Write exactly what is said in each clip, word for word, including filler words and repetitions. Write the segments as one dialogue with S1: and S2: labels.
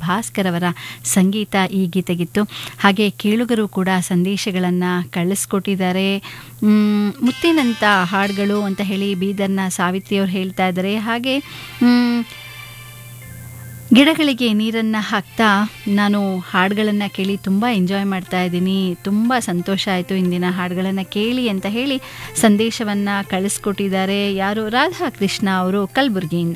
S1: ಭಾಸ್ಕರ್ ಅವರ ಸಂಗೀತ ಈ ಗೀತೆಗಿತ್ತು. ಹಾಗೆ ಕೇಳುಗರು ಕೂಡ ಸಂದೇಶಗಳನ್ನು ಕಳಿಸ್ಕೊಟ್ಟಿದ್ದಾರೆ. ಮುತ್ತಿನಂಥ ಹಾಡುಗಳು ಅಂತ ಹೇಳಿ ಬೀದರ್ನ ಸಾವಿತ್ರಿಯವರು ಹೇಳ್ತಾ ಇದ್ದಾರೆ. ಹಾಗೆ ಗಿಡಗಳಿಗೆ ನೀರನ್ನು ಹಾಕ್ತಾ ನಾನು ಹಾಡುಗಳನ್ನು ಕೇಳಿ ತುಂಬ ಎಂಜಾಯ್ ಮಾಡ್ತಾ ಇದ್ದೀನಿ, ತುಂಬ ಸಂತೋಷ ಆಯಿತು ಇಂದಿನ ಹಾಡುಗಳನ್ನು ಕೇಳಿ ಅಂತ ಹೇಳಿ ಸಂದೇಶವನ್ನು ಕಳಿಸ್ಕೊಟ್ಟಿದ್ದಾರೆ. ಯಾರು? ರಾಧಾಕೃಷ್ಣ ಅವರು ಕಲಬುರಗಿಯಿಂದ.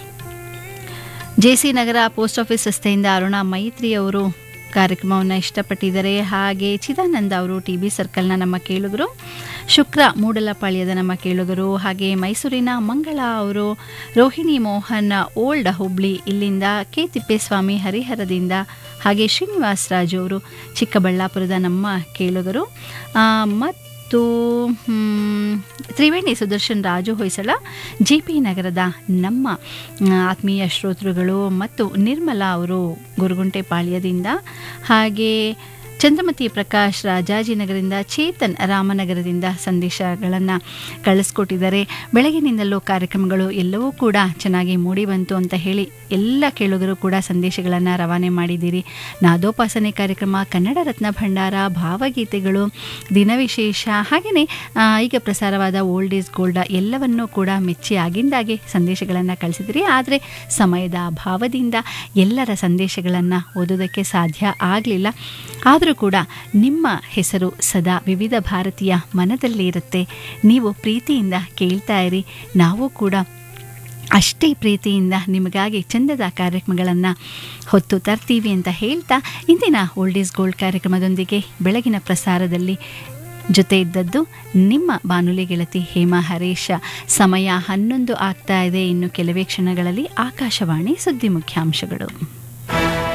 S1: ಜೆ ಸಿ ನಗರ ಪೋಸ್ಟ್ ಆಫೀಸ್ ರಸ್ತೆಯಿಂದ ಅರುಣಾ ಮೈತ್ರಿ ಅವರು ಕಾರ್ಯಕ್ರಮವನ್ನು ಇಷ್ಟಪಟ್ಟಿದ್ದಾರೆ. ಹಾಗೆ ಚಿದಾನಂದ ಅವರು ಟಿ ಬಿ ಸರ್ಕಲ್ನ ನಮ್ಮ ಕೇಳುಗರು, ಶುಕ್ರ ಮೂಡಲಪಾಳ್ಯದ ನಮ್ಮ ಕೇಳುಗರು, ಹಾಗೆ ಮೈಸೂರಿನ ಮಂಗಳ ಅವರು, ರೋಹಿಣಿ ಮೋಹನ್ ಓಲ್ಡ್ ಹುಬ್ಳಿ ಇಲ್ಲಿಂದ, ಕೆ ತಿಪ್ಪೇಸ್ವಾಮಿ ಹರಿಹರದಿಂದ, ಹಾಗೆ ಶ್ರೀನಿವಾಸ್ ರಾಜು ಅವರು ಚಿಕ್ಕಬಳ್ಳಾಪುರದ ನಮ್ಮ ಕೇಳುಗರು, ಮತ್ತು ತ್ರಿವೇಣಿ ಸುದರ್ಶನ್ ರಾಜು ಹೊಯ್ಸಳ ಜೆ ಪಿ ನಗರದ ನಮ್ಮ ಆತ್ಮೀಯ ಶ್ರೋತೃಗಳು, ಮತ್ತು ನಿರ್ಮಲಾ ಅವರು ಗುರುಗುಂಟೆಪಾಳ್ಯದಿಂದ, ಹಾಗೆ ಚಂದ್ರಮತಿ ಪ್ರಕಾಶ್ ರಾಜಾಜಿನಗರದಿಂದ, ಚೇತನ್ ರಾಮನಗರದಿಂದ ಸಂದೇಶಗಳನ್ನು ಕಳಿಸ್ಕೊಟ್ಟಿದ್ದಾರೆ. ಬೆಳಗಿನಿಂದಲೂ ಕಾರ್ಯಕ್ರಮಗಳು ಎಲ್ಲವೂ ಕೂಡ ಚೆನ್ನಾಗಿ ಮೂಡಿ ಬಂತು ಅಂತ ಹೇಳಿ ಎಲ್ಲ ಕೇಳುಗರು ಕೂಡ ಸಂದೇಶಗಳನ್ನು ರವಾನೆ ಮಾಡಿದ್ದೀರಿ. ನಾದೋಪಾಸನೆ ಕಾರ್ಯಕ್ರಮ, ಕನ್ನಡ ರತ್ನ ಭಂಡಾರ, ಭಾವಗೀತೆಗಳು, ದಿನವಿಶೇಷ, ಹಾಗೆಯೇ ಈಗ ಪ್ರಸಾರವಾದ ಓಲ್ಡ್ ಈಸ್ ಗೋಲ್ಡ್ ಎಲ್ಲವನ್ನೂ ಕೂಡ ಮೆಚ್ಚಿ ಆಗಿಂದಾಗೆ ಸಂದೇಶಗಳನ್ನು ಕಳಿಸಿದಿರಿ. ಆದರೆ ಸಮಯದ ಅಭಾವದಿಂದ ಎಲ್ಲರ ಸಂದೇಶಗಳನ್ನು ಓದೋದಕ್ಕೆ ಸಾಧ್ಯ ಆಗಲಿಲ್ಲ. ಆದರೂ ಕೂಡ ನಿಮ್ಮ ಹೆಸರು ಸದಾ ವಿವಿಧ ಭಾರತೀಯ ಮನದಲ್ಲಿ ಇರುತ್ತೆ. ನೀವು ಪ್ರೀತಿಯಿಂದ ಕೇಳ್ತಾ ಇರಿ, ನಾವು ಕೂಡ ಅಷ್ಟೇ ಪ್ರೀತಿಯಿಂದ ನಿಮಗಾಗಿ ಚಂದದ ಕಾರ್ಯಕ್ರಮಗಳನ್ನು ಹೊತ್ತು ತರ್ತೀವಿ ಅಂತ ಹೇಳ್ತಾ ಇಂದಿನ ಓಲ್ಡ್ ಈಸ್ ಗೋಲ್ಡ್ ಕಾರ್ಯಕ್ರಮದೊಂದಿಗೆ ಬೆಳಗಿನ ಪ್ರಸಾರದಲ್ಲಿ ಜೊತೆ ಇದ್ದದ್ದು ನಿಮ್ಮ ಬಾನುಲಿ ಗೆಳತಿ ಹೇಮಾ ಹರೇಶ. ಸಮಯ ಹನ್ನೊಂದು ಆಗ್ತಾ ಇದೆ. ಇನ್ನು ಕೆಲವೇ ಕ್ಷಣಗಳಲ್ಲಿ ಆಕಾಶವಾಣಿ ಸುದ್ದಿ ಮುಖ್ಯಾಂಶಗಳು.